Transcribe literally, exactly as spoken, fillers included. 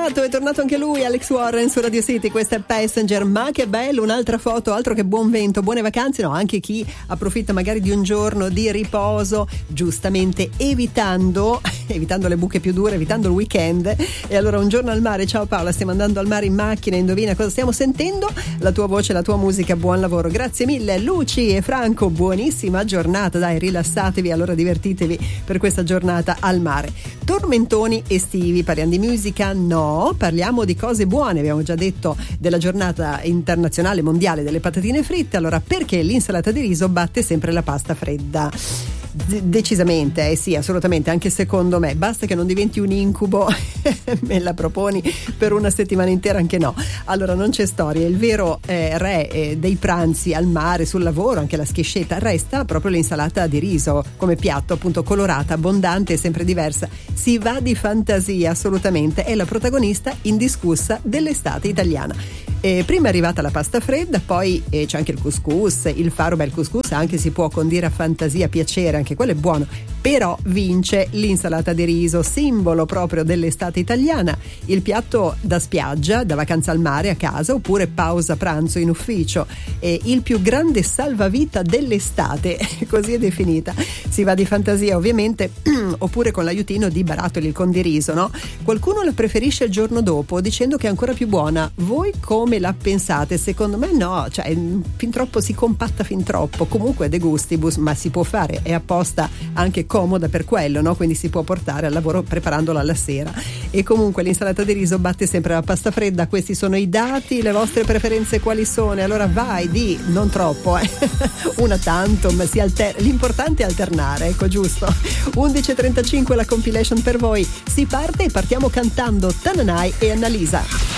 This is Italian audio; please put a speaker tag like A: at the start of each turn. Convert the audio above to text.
A: tornato, è tornato anche lui, Alex Warren su Radio City. Questa è Passenger, ma che bello, un'altra foto, altro che buon vento, buone vacanze. No, anche chi approfitta magari di un giorno di riposo, giustamente evitando evitando le buche più dure, evitando il weekend. E allora un giorno al mare. Ciao Paola, stiamo andando al mare in macchina, indovina cosa stiamo sentendo? La tua voce, la tua musica, buon lavoro, grazie mille Luci e Franco, buonissima giornata, dai, rilassatevi, allora divertitevi per questa giornata al mare. Tormentoni estivi, parliamo di musica? No, parliamo di cose buone. Abbiamo già detto della giornata internazionale mondiale delle patatine fritte. Allora, perché l'insalata di riso batte sempre la pasta fredda? D- decisamente, eh sì, assolutamente, anche secondo me. Basta che non diventi un incubo, me la proponi per una settimana intera, anche no. Allora, non c'è storia, il vero eh, re eh, dei pranzi al mare, sul lavoro, anche la schiscetta, resta proprio l'insalata di riso come piatto, appunto, colorata, abbondante e sempre diversa. Si va di fantasia, assolutamente, è la protagonista indiscussa dell'estate italiana. Eh, prima è arrivata la pasta fredda, poi eh, c'è anche il couscous, il faro, bel couscous anche si può condire a fantasia, piacere, anche quello è buono, però vince l'insalata di riso, simbolo proprio dell'estate italiana, il piatto da spiaggia, da vacanza al mare a casa oppure pausa pranzo in ufficio, eh, il più grande salvavita dell'estate, così è definita. Si va di fantasia ovviamente, oppure con l'aiutino di barattoli, il condiriso, no? Qualcuno la preferisce il giorno dopo dicendo che è ancora più buona. Voi come la pensate? Secondo me no, cioè fin troppo, si compatta fin troppo. Comunque de gustibus, ma si può fare, è apposta anche comoda per quello, no? Quindi si può portare al lavoro preparandola alla sera. E comunque l'insalata di riso batte sempre la pasta fredda. Questi sono i dati, le vostre preferenze quali sono? Allora vai di non troppo, eh? Una tantum, si alter- l'importante è alternare, ecco, giusto? undici e trentacinque la compilation per voi, si parte e partiamo cantando Tananai e Annalisa.